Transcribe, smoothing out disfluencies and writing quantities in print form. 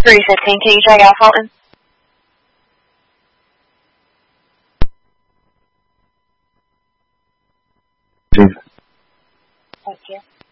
315. Can you check out Fulton? Thank you.